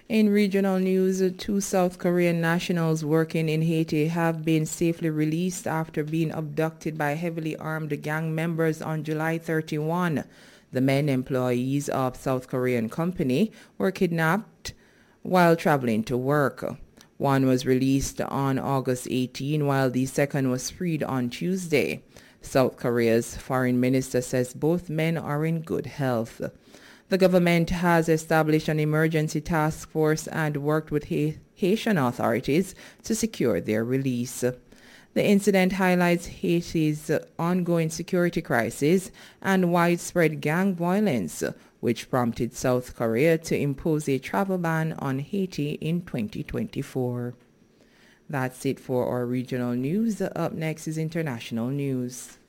In regional news, two South Korean nationals working in Haiti have been safely released after being abducted by heavily armed gang members on July 31. The men, employees of South Korean company, were kidnapped while traveling to work. One was released on August 18, while the second was freed on Tuesday. South Korea's foreign minister says both men are in good health. The government has established an emergency task force and worked with Haitian authorities to secure their release. The incident highlights Haiti's ongoing security crisis and widespread gang violence, which prompted South Korea to impose a travel ban on Haiti in 2024. That's it for our regional news. Up next is international news.